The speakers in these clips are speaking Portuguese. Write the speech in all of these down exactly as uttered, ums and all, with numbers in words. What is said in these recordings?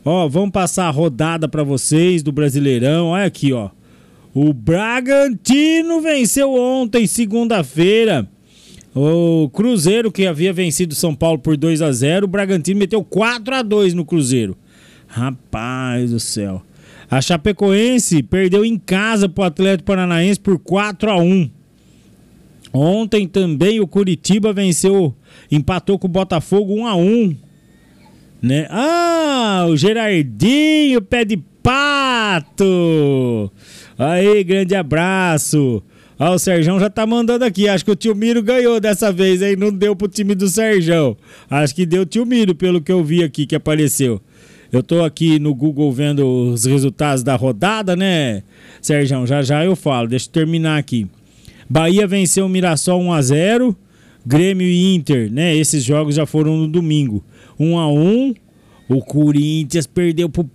Ó, vamos passar a rodada pra vocês do Brasileirão. Olha aqui, ó. O Bragantino venceu ontem, segunda-feira. O Cruzeiro, que havia vencido São Paulo por dois a zero, o Bragantino meteu quatro a dois no Cruzeiro. Rapaz do céu. A Chapecoense perdeu em casa pro Atlético Paranaense por quatro a um. Ontem também o Curitiba venceu, empatou com o Botafogo um a um. Né? Ah, o Gerardinho, pé de pato. Aí, grande abraço. Ah, o Serjão já tá mandando aqui. Acho que o tio Miro ganhou dessa vez, aí não deu pro time do Serjão. Acho que deu o tio Miro, pelo que eu vi aqui que apareceu. Eu tô aqui no Google vendo os resultados da rodada, né, Serjão? Já já eu falo. Deixa eu terminar aqui. Bahia venceu o Mirassol um a zero. Grêmio e Inter, né? Esses jogos já foram no domingo. um a um. O Corinthians perdeu pro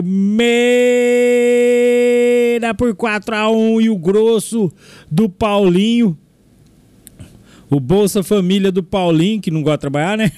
Palmeiras por quatro a um. E o grosso do Paulinho, o Bolsa Família do Paulinho, que não gosta de trabalhar, né?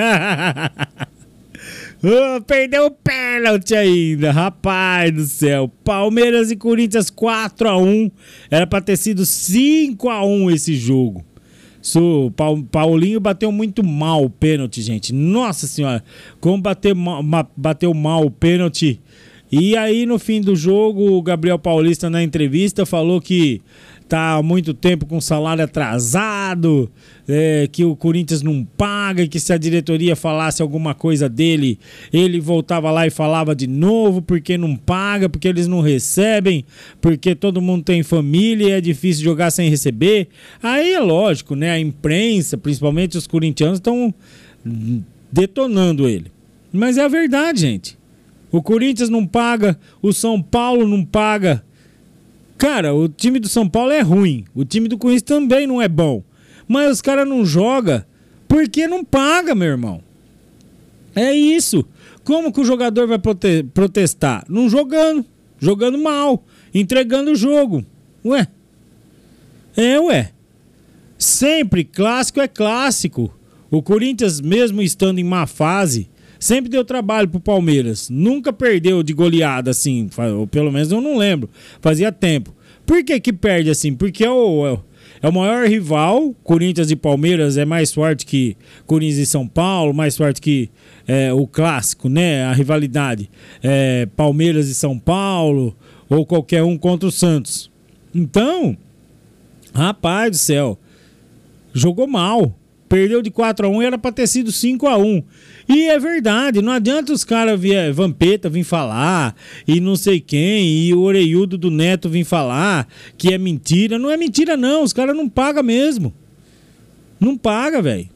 Oh, perdeu o pênalti ainda, rapaz do céu. Palmeiras e Corinthians quatro a um. Era pra ter sido cinco a um esse jogo. So, Paulinho bateu muito mal o pênalti, gente. Nossa senhora, como bateu mal, bateu mal o pênalti. E aí no fim do jogo, o Gabriel Paulista na entrevista falou que tá há muito tempo com salário atrasado, é, que o Corinthians não paga, que se a diretoria falasse alguma coisa dele, ele voltava lá e falava de novo, porque não paga, porque eles não recebem, porque todo mundo tem família e é difícil jogar sem receber. Aí é lógico, né? A imprensa, principalmente os corintianos, estão detonando ele. Mas é a verdade, gente. O Corinthians não paga, o São Paulo não paga. Cara, o time do São Paulo é ruim. O time do Corinthians também não é bom. Mas os caras não jogam porque não paga, meu irmão. É isso. Como que o jogador vai prote- protestar? Não jogando. Jogando mal. Entregando o jogo. Ué. É, ué. Sempre clássico é clássico. O Corinthians, mesmo estando em má fase, sempre deu trabalho pro Palmeiras. Nunca perdeu de goleada, assim. Ou pelo menos eu não lembro. Fazia tempo. Por que que perde assim? Porque é o, é o maior rival. Corinthians e Palmeiras é mais forte que Corinthians e São Paulo. Mais forte que é, o clássico, né? A rivalidade. É, Palmeiras e São Paulo. Ou qualquer um contra o Santos. Então, rapaz do céu. Jogou mal. Perdeu de quatro a um e era pra ter sido cinco a um. E é verdade, não adianta os caras vir, Vampeta vir falar, e não sei quem, e o Oreiudo do Neto vir falar que é mentira. Não é mentira não, os caras não pagam mesmo. Não paga, velho.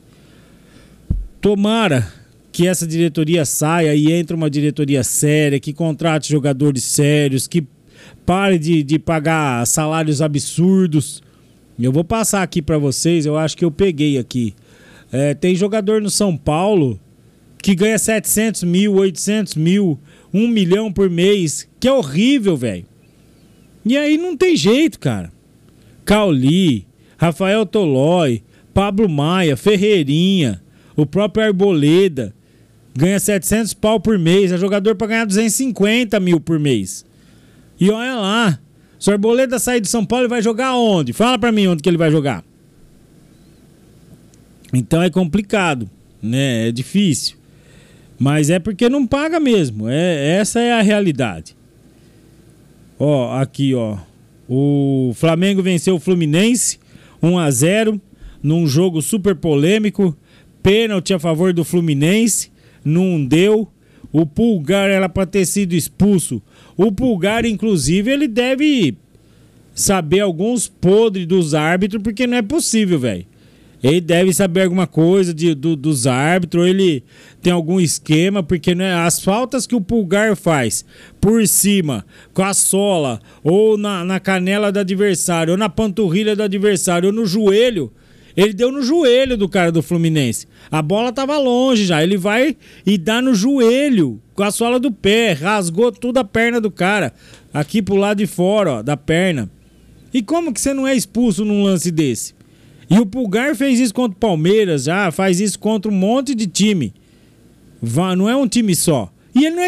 Tomara que essa diretoria saia e entre uma diretoria séria, que contrate jogadores sérios, que pare de, de pagar salários absurdos. Eu vou passar aqui pra vocês, eu acho que eu peguei aqui. É, tem jogador no São Paulo que ganha setecentos mil, oitocentos mil, um milhão por mês, que é horrível, velho. E aí não tem jeito, cara. Cauli, Rafael Tolói, Pablo Maia, Ferreirinha, o próprio Arboleda, ganha setecentos pau por mês. É jogador pra ganhar duzentos e cinquenta mil por mês. E olha lá, se o Arboleda sair de São Paulo, ele vai jogar onde? Fala pra mim onde que ele vai jogar. Então é complicado, né? É difícil. Mas é porque não paga mesmo. É, essa é a realidade. Ó, aqui, ó. O Flamengo venceu o Fluminense um a zero num jogo super polêmico. Pênalti a favor do Fluminense. Não deu. O Pulgar era para ter sido expulso. O Pulgar, inclusive, ele deve saber alguns podres dos árbitros, porque não é possível, velho. Ele deve saber alguma coisa de, do, dos árbitros, ele tem algum esquema, porque né, as faltas que o Pulgar faz por cima, com a sola, ou na, na canela do adversário, ou na panturrilha do adversário, ou no joelho, ele deu no joelho do cara do Fluminense. A bola tava longe já, ele vai e dá no joelho, com a sola do pé, rasgou toda a perna do cara, aqui pro lado de fora, ó, da perna. E como que você não é expulso num lance desse? E o Pulgar fez isso contra o Palmeiras, já faz isso contra um monte de time. Não é um time só. E ele não é